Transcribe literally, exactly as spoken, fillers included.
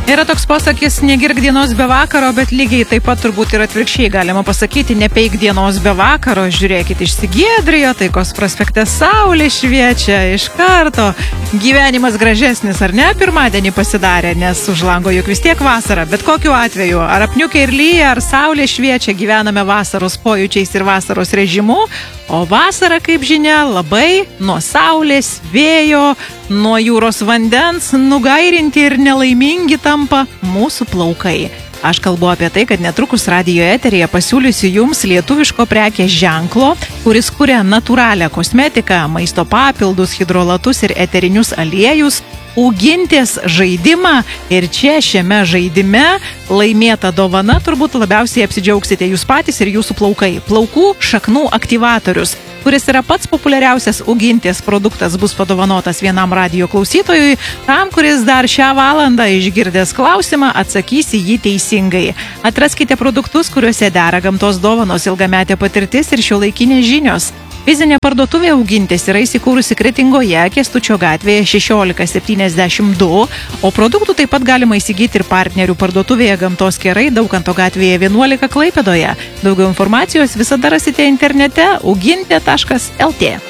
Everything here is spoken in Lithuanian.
Yra toks posakis, negirk dienos be vakaro, bet lygiai taip pat turbūt ir atvirkščiai galima pasakyti, nepeik dienos be vakaro, žiūrėkit išsigiedrijo, taikos prospekte saulė šviečia iš karto. Gyvenimas gražesnis, ar ne, pirmadienį pasidarė, nes už lango juk vis tiek vasara, bet kokiu atveju, ar apniukia ir lyja, ar saulė šviečia, gyvename vasaros pojūčiais ir vasaros režimu, o vasara, kaip žinia, labai nuo saulės, vėjo, nuo jūros vandens nugairinti ir nelaimingi tampa mūsų plaukai. Aš kalbu apie tai, kad netrukus radijo eteryje pasiūlysiu jums lietuviško prekės ženklo, kuris kuria natūralią kosmetiką, maisto papildus, hidrolatus ir eterinius aliejus, Ugintės žaidimą, ir čia šiame žaidime laimėta dovana turbūt labiausiai apsidžiaugsite jūs patys ir jūsų plaukai. Plaukų šaknų aktyvatorius, kuris yra pats populiariausias Ugintės produktas, bus padovanotas vienam radijo klausytojui, tam, kuris dar šią valandą išgirdęs klausimą atsakys į jį teisingai. Atraskite produktus, kuriuose dera gamtos dovanos, ilgametė patirtis ir šiuolaikinės žinios. Fizinė parduotuvė Ugintės yra įsikūrusi Kretingoje, Kęstučio gatvėje šešiolika septyniasdešimt du, o produktų taip pat galima įsigyti ir partnerių parduotuvėje Gamtos kerai Daukanto gatvėje vienuolika Klaipėdoje. Daugiau informacijos visada rasite internete ugintė taškas lt.